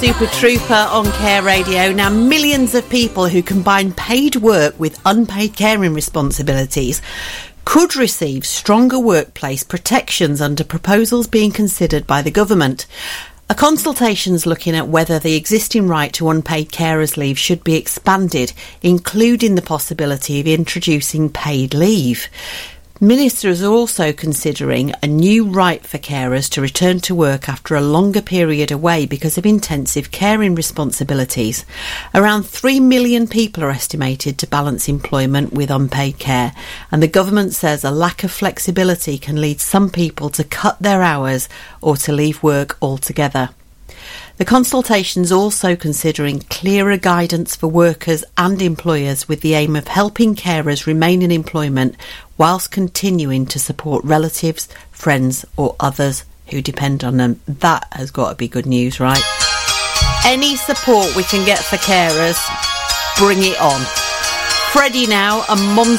Super Trooper on Care Radio. Now, millions of people who combine paid work with unpaid caring responsibilities could receive stronger workplace protections under proposals being considered by the government. A consultation's looking at whether the existing right to unpaid carers leave should be expanded, including the possibility of introducing paid leave. Ministers are also considering a new right for carers to return to work after a longer period away because of intensive caring responsibilities. Around 3 million people are estimated to balance employment with unpaid care, and the government says a lack of flexibility can lead some people to cut their hours or to leave work altogether. The consultation's also considering clearer guidance for workers and employers with the aim of helping carers remain in employment whilst continuing to support relatives, friends or others who depend on them. That has got to be good news, right? Any support we can get for carers, bring it on. Freddie now, a monster.